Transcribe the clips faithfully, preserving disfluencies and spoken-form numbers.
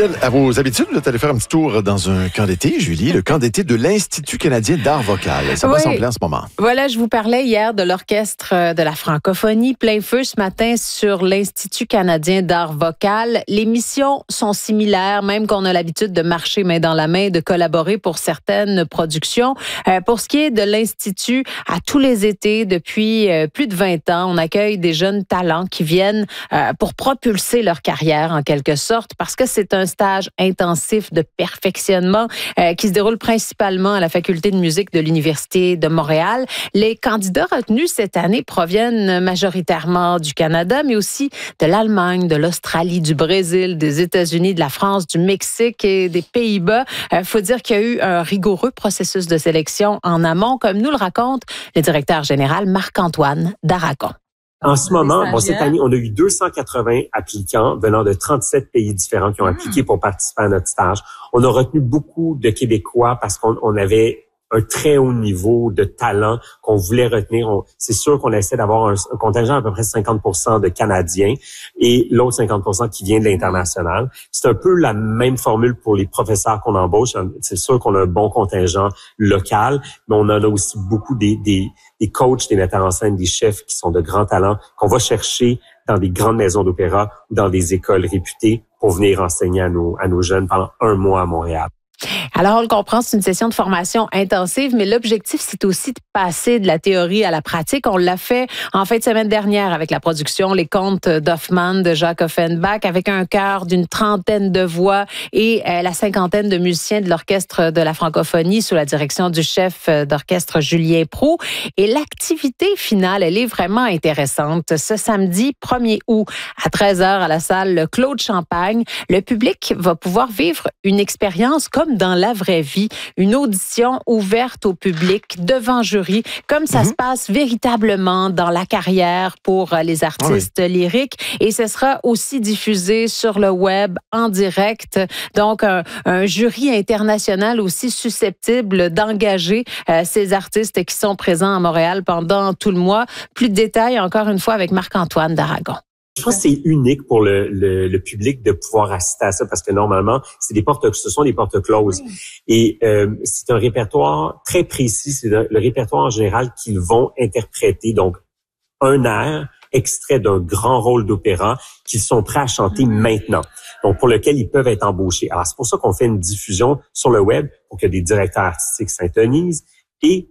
Fidèle à vos habitudes, vous êtes allé faire un petit tour dans un camp d'été, Julie, le camp d'été de l'Institut canadien d'art vocal. Ça va oui. sembler en ce moment. Voilà, je vous parlais hier de l'Orchestre de la francophonie, plein feu ce matin sur l'Institut canadien d'art vocal. Les missions sont similaires, même qu'on a l'habitude de marcher main dans la main, de collaborer pour certaines productions. Euh, pour ce qui est de l'Institut, à tous les étés, depuis euh, plus de vingt ans, on accueille des jeunes talents qui viennent euh, pour propulser leur carrière en quelque sorte, parce que c'est un stage intensif de perfectionnement euh, qui se déroule principalement à la Faculté de musique de l'Université de Montréal. Les candidats retenus cette année proviennent majoritairement du Canada, mais aussi de l'Allemagne, de l'Australie, du Brésil, des États-Unis, de la France, du Mexique et des Pays-Bas. Il euh, faut dire qu'il y a eu un rigoureux processus de sélection en amont, comme nous le raconte le directeur général Marc-Antoine Daragon. En ce moment, bon, cette année, on a eu deux cent quatre-vingts applicants venant de trente-sept pays différents qui ont appliqué pour participer à notre stage. On a retenu beaucoup de Québécois parce qu'on on avait un très haut niveau de talent qu'on voulait retenir. On, c'est sûr qu'on essaie d'avoir un, un contingent à peu près cinquante pour cent de Canadiens et l'autre cinquante pour cent qui vient de l'international. C'est un peu la même formule pour les professeurs qu'on embauche. C'est sûr qu'on a un bon contingent local, mais on en a aussi beaucoup des, des, des coachs, des metteurs en scène, des chefs qui sont de grands talents qu'on va chercher dans des grandes maisons d'opéra ou dans des écoles réputées pour venir enseigner à nos, à nos jeunes pendant un mois à Montréal. Alors, on le comprend, c'est une session de formation intensive, mais l'objectif, c'est aussi de passer de la théorie à la pratique. On l'a fait en fin de semaine dernière avec la production Les Contes d'Hoffmann de Jacques Offenbach, avec un chœur d'une trentaine de voix et euh, la cinquantaine de musiciens de l'Orchestre de la francophonie sous la direction du chef d'orchestre Julien Proulx. Et l'activité finale, elle est vraiment intéressante. Ce samedi premier août à treize heures à la salle Claude Champagne, le public va pouvoir vivre une expérience comme dans la vraie vie, une audition ouverte au public devant jury, comme ça mm-hmm. se passe véritablement dans la carrière pour les artistes oui. lyriques. Et ce sera aussi diffusé sur le web en direct. Donc, un, un jury international aussi susceptible d'engager euh, ces artistes qui sont présents à Montréal pendant tout le mois. Plus de détails, encore une fois, avec Marc-Antoine Daragon. Je pense que c'est unique pour le, le, le public de pouvoir assister à ça parce que normalement, c'est des portes, ce sont des portes closes. Oui. Et euh, c'est un répertoire très précis. C'est le, le répertoire en général qu'ils vont interpréter. Donc, un air extrait d'un grand rôle d'opéra qu'ils sont prêts à chanter mmh. maintenant. Donc, pour lequel ils peuvent être embauchés. Alors, c'est pour ça qu'on fait une diffusion sur le web pour que des directeurs artistiques s'intonisent et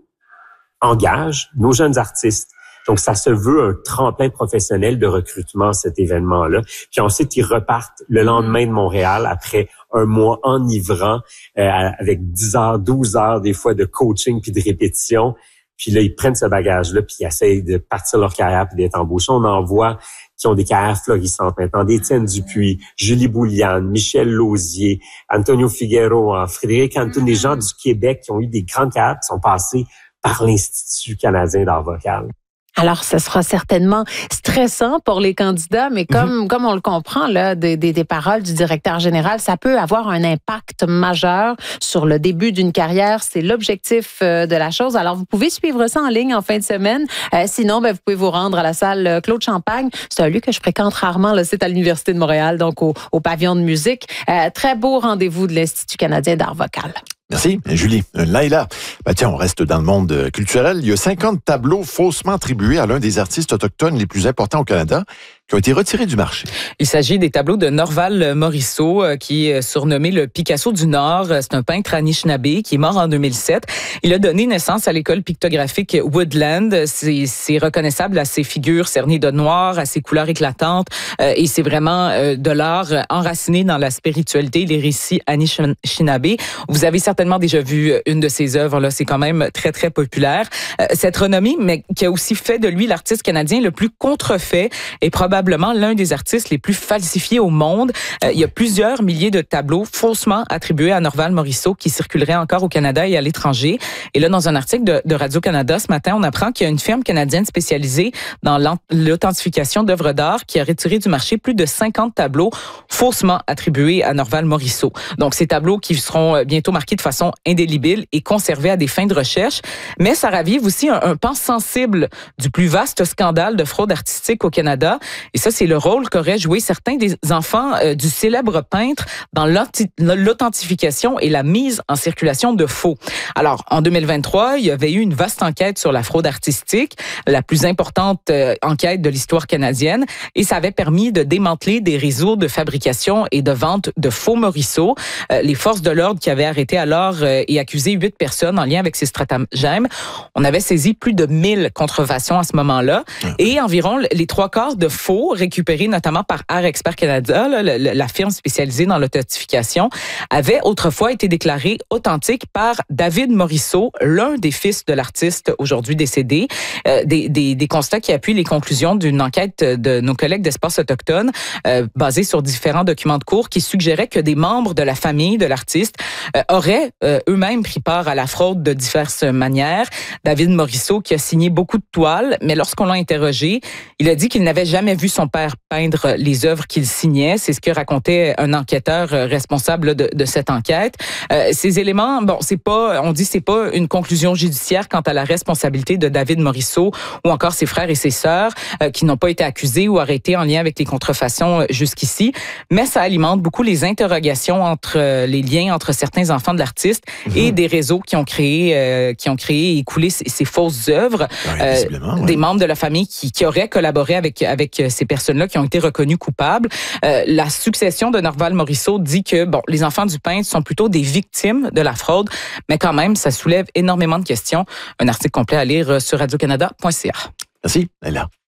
engagent nos jeunes artistes. Donc, ça se veut un tremplin professionnel de recrutement, cet événement-là. Puis ensuite, ils repartent le lendemain de Montréal après un mois enivrant euh, avec dix heures, douze heures des fois de coaching puis de répétition. Puis là, ils prennent ce bagage-là puis ils essayent de partir leur carrière puis d'être embauchés. On en voit qui ont des carrières florissantes maintenant. D'Étienne Dupuis, Julie Bouliane, Michel Lausier, Antonio Figueroa, Frédéric Antoun, des gens du Québec qui ont eu des grandes carrières qui sont passés par l'Institut canadien d'art vocal. Alors, ce sera certainement stressant pour les candidats, mais comme, mmh. comme on le comprend là, des, des, des paroles du directeur général, ça peut avoir un impact majeur sur le début d'une carrière. C'est l'objectif euh, de la chose. Alors, vous pouvez suivre ça en ligne en fin de semaine. Euh, sinon, ben, vous pouvez vous rendre à la salle Claude Champagne. C'est un lieu que je fréquente rarement. Là, c'est à l'Université de Montréal, donc au, au pavillon de musique. Euh, très beau rendez-vous de l'Institut canadien d'art vocal. Merci, Julie. Laïla, ben tiens, on reste dans le monde culturel. Il y a cinquante tableaux faussement attribués à l'un des artistes autochtones les plus importants au Canada qui ont été retirés du marché. Il s'agit des tableaux de Norval Morisseau, qui est surnommé le Picasso du Nord. C'est un peintre Anishinaabe qui est mort en deux mille sept. Il a donné naissance à l'école pictographique Woodland. C'est, c'est reconnaissable à ses figures cernées de noir, à ses couleurs éclatantes. Euh, et c'est vraiment euh, de l'art enraciné dans la spiritualité, les récits Anishinaabe. Vous avez certainement déjà vu une de ses œuvres. Là, c'est quand même très, très populaire. Euh, cette renommée, mais qui a aussi fait de lui l'artiste canadien le plus contrefait et probablement l'un des artistes les plus falsifiés au monde. Euh, il y a plusieurs milliers de tableaux faussement attribués à Norval Morisseau qui circuleraient encore au Canada et à l'étranger. Et là, dans un article de, de Radio-Canada ce matin, on apprend qu'il y a une firme canadienne spécialisée dans l'authentification d'œuvres d'art qui a retiré du marché plus de cinquante tableaux faussement attribués à Norval Morisseau. Donc, ces tableaux qui seront bientôt marqués de façon indélébile et conservés à des fins de recherche. Mais ça ravive aussi un, un pan sensible du plus vaste scandale de fraude artistique au Canada. Et ça, c'est le rôle qu'auraient joué certains des enfants euh, du célèbre peintre dans l'authentification et la mise en circulation de faux. Alors, en deux mille vingt-trois, il y avait eu une vaste enquête sur la fraude artistique, la plus importante euh, enquête de l'histoire canadienne, et ça avait permis de démanteler des réseaux de fabrication et de vente de faux Morisseau. Euh, les forces de l'ordre qui avaient arrêté alors euh, et accusé huit personnes en lien avec ces stratagèmes, on avait saisi plus de mille contrefaçons à ce moment-là, et environ les trois quarts de faux récupérés notamment par Art Expert Canada, là, la, la firme spécialisée dans l'authentification, avaient autrefois été déclarés authentiques par David Morisseau, l'un des fils de l'artiste aujourd'hui décédé. Euh, des, des, des constats qui appuient les conclusions d'une enquête de nos collègues d'Espace autochtone euh, basée sur différents documents de cours qui suggéraient que des membres de la famille de l'artiste euh, auraient euh, eux-mêmes pris part à la fraude de diverses manières. David Morisseau qui a signé beaucoup de toiles, mais lorsqu'on l'a interrogé, il a dit qu'il n'avait jamais vu son père peindre les œuvres qu'il signait. C'est ce que racontait un enquêteur responsable de, de cette enquête. Euh, ces éléments, bon, c'est pas, on dit c'est pas une conclusion judiciaire quant à la responsabilité de David Morisseau ou encore ses frères et ses sœurs euh, qui n'ont pas été accusés ou arrêtés en lien avec les contrefaçons jusqu'ici, mais ça alimente beaucoup les interrogations entre euh, les liens entre certains enfants de l'artiste mmh. et des réseaux qui ont créé, euh, qui ont créé et écoulé ces, ces fausses œuvres, oui, euh, oui. des membres de la famille qui, qui auraient collaboré avec avec ces personnes-là qui ont été reconnues coupables. Euh, la succession de Norval Morisseau dit que bon, les enfants du peintre sont plutôt des victimes de la fraude, mais quand même, ça soulève énormément de questions. Un article complet à lire sur radio canada point c a. Merci, Laila.